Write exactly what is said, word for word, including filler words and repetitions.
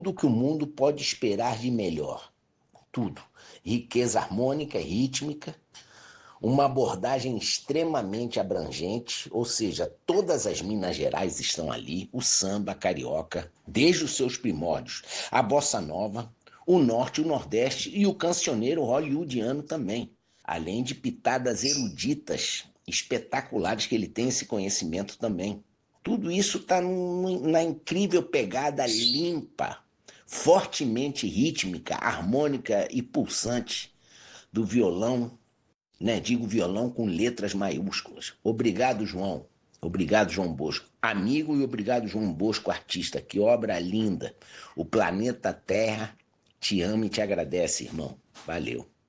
tudo que o mundo pode esperar de melhor. Tudo. Riqueza harmônica e rítmica, uma abordagem extremamente abrangente, ou seja, todas as Minas Gerais estão ali, o samba, a carioca, desde os seus primórdios, a bossa nova, o norte, o nordeste e o cancioneiro hollywoodiano também, além de pitadas eruditas espetaculares que ele tem esse conhecimento também. Tudo isso está na incrível pegada limpa, fortemente rítmica, harmônica e pulsante do violão, né? Digo violão com letras maiúsculas. Obrigado, João. Obrigado, João Bosco. Amigo e obrigado, João Bosco, artista. Que obra linda. O planeta Terra te ama e te agradece, irmão. Valeu.